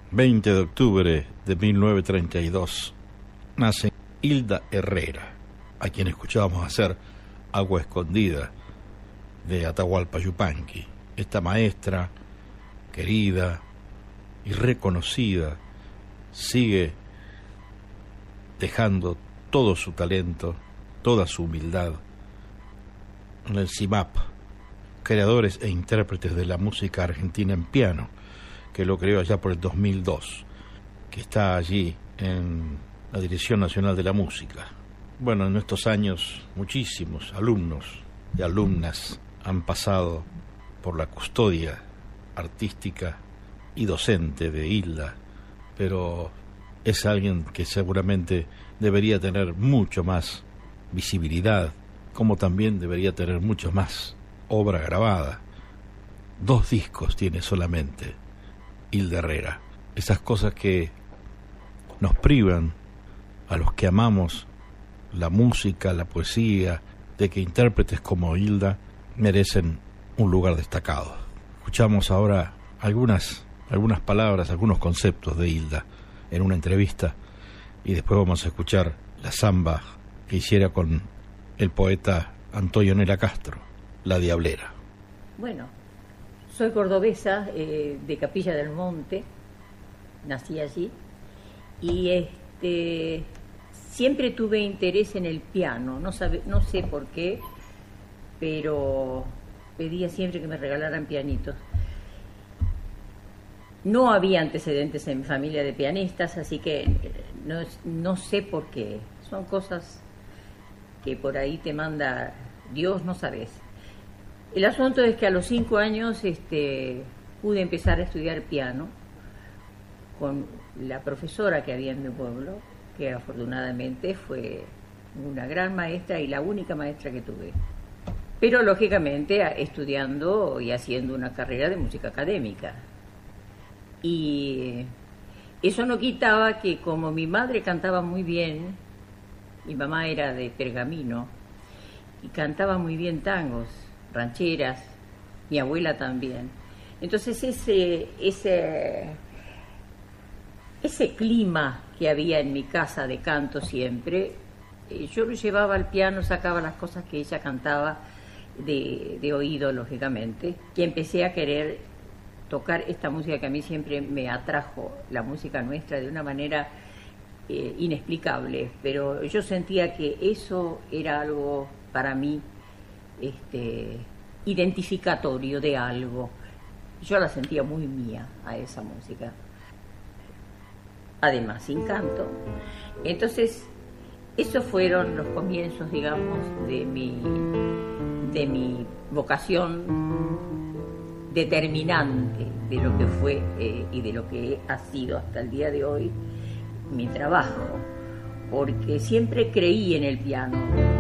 20 de octubre de 1932, nace Hilda Herrera, a quien escuchábamos hacer Agua Escondida de Atahualpa Yupanqui. Esta maestra, querida y reconocida, sigue dejando todo su talento, toda su humildad en el CIMAP, creadores e intérpretes de la música argentina en piano, que lo creó allá por el 2002, que está allí en la Dirección Nacional de la Música. Bueno, en estos años muchísimos alumnos y alumnas han pasado por la custodia artística y docente de Hilda, pero es alguien que seguramente debería tener mucho más visibilidad, como también debería tener mucho más obra grabada. 2 discos tiene solamente Hilda Herrera. Esas cosas que nos privan a los que amamos la música, la poesía, de que intérpretes como Hilda merecen un lugar destacado. Escuchamos ahora algunas palabras, algunos conceptos de Hilda en una entrevista, y después vamos a escuchar la samba que hiciera con el poeta Antonio Nela Castro, La Diablera. Bueno, soy cordobesa, de Capilla del Monte, nací allí, y siempre tuve interés en el piano, no sé por qué, pero pedía siempre que me regalaran pianitos. No había antecedentes en mi familia de pianistas, así que no sé por qué. Son cosas que por ahí te manda Dios, no sabes. El asunto es que a los 5 años pude empezar a estudiar piano con la profesora que había en mi pueblo, que afortunadamente fue una gran maestra y la única maestra que tuve. Pero lógicamente estudiando y haciendo una carrera de música académica. Y eso no quitaba que, como mi madre cantaba muy bien, mi mamá era de Pergamino y cantaba muy bien tangos, rancheras, mi abuela también. Entonces ese clima que había en mi casa de canto siempre, yo lo llevaba al piano, sacaba las cosas que ella cantaba de oído, lógicamente, y empecé a querer tocar esta música que a mí siempre me atrajo, la música nuestra, de una manera inexplicable, pero yo sentía que eso era algo para mí identificatorio de algo. Yo la sentía muy mía a esa música, además sin canto. Entonces esos fueron los comienzos, digamos, de mi vocación determinante de lo que fue y de lo que ha sido hasta el día de hoy mi trabajo, porque siempre creí en el piano.